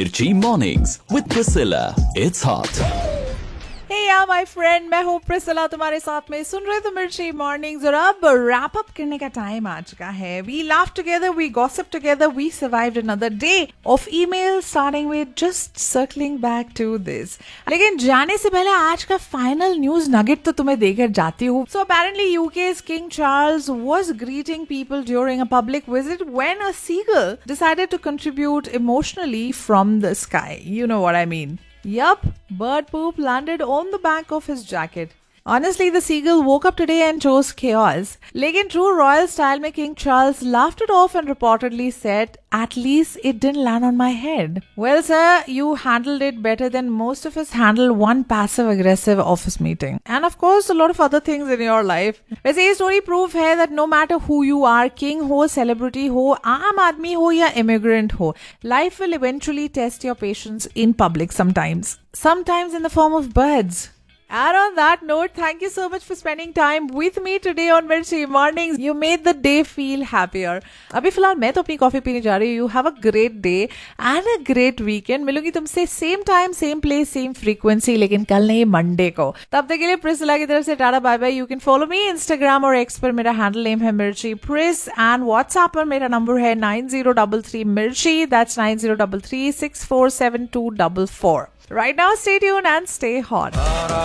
Mirchi Mornings with Priscilla. It's hot. Hey यार my friend, मैं हूँ प्रिसिला तुम्हारे साथ में सुन रहे तो मिर्ची मॉर्निंग्स। और अब रैप अप करने का टाइम आ चुका है। We laugh together, we gossip together, we survived another day of email starting with just circling back to this. लेकिन जाने से पहले आज का फाइनल न्यूज नगेट तो तुम्हें देकर जाती हूँ। So apparently UK's King Charles was greeting people during a public visit when a seagull decided to contribute emotionally from the sky. You know what I mean. Yup, bird poop landed on the back of his jacket. Honestly, the seagull woke up today and chose chaos. लेकिन true royal style में King Charles laughed it off and reportedly said, "At least it didn't land on my head." Well, sir, you handled it better than most of us handle one passive-aggressive office meeting. And of course, a lot of other things in your life. वैसे ये story proof है that no matter who you are, king हो, celebrity हो, आम आदमी हो या immigrant हो, life will eventually test your patience in public sometimes. Sometimes in the form of birds. And on that note, thank you so much for spending time with me today on Mirchi Mornings. You made the day feel happier. अभी फिलहाल मैं तो अपनी coffee पीने जा रही हूँ. Have a great day and a great weekend. मिलूंगी तुमसे same time, same place, same frequency, लेकिन कल नहीं मंडे को. तब तक के लिए प्रिसिला की तरफ से tata bye bye. You can follow me Instagram और X पर मेरा हैंडल नेम है मिर्ची प्रिस and WhatsApp पर मेरा नंबर है 9033 मिर्ची. That's 9033 647 244. Right now, stay tuned and stay hot.